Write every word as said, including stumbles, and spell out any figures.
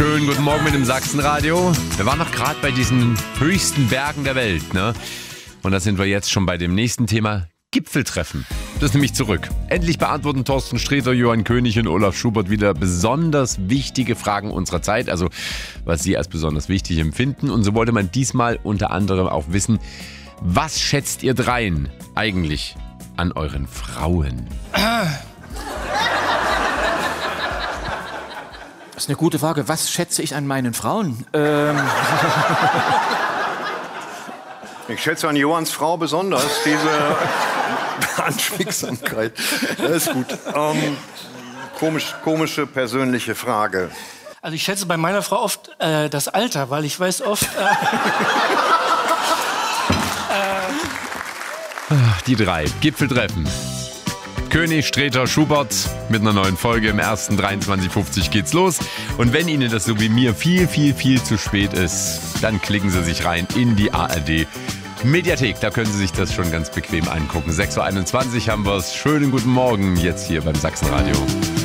Schönen guten Morgen mit dem Sachsenradio. Wir waren noch gerade bei diesen höchsten Bergen der Welt, ne? Und da sind wir jetzt schon bei dem nächsten Thema, Gipfeltreffen. Das ist nämlich zurück. Endlich beantworten Thorsten Sträter, Johann König und Olaf Schubert wieder besonders wichtige Fragen unserer Zeit. Also, was sie als besonders wichtig empfinden. Und so wollte man diesmal unter anderem auch wissen, was schätzt ihr dreien eigentlich an euren Frauen? Das ist eine gute Frage. Was schätze ich an meinen Frauen? Ähm Ich schätze an Johanns Frau besonders diese Anschmiegsamkeit. Das ist gut. Ähm, komisch, komische persönliche Frage. Also ich schätze bei meiner Frau oft äh, das Alter, weil ich weiß oft... Äh, Ach, die drei. Gipfeltreffen. König, Sträter, Schubert mit einer neuen Folge. Im ersten dreiundzwanzig fünfzig geht's los. Und wenn Ihnen das so wie mir viel, viel, viel zu spät ist, dann klicken Sie sich rein in die A R D Mediathek. Da können Sie sich das schon ganz bequem angucken. sechs Uhr einundzwanzig haben wir's. Schönen guten Morgen jetzt hier beim Sachsenradio.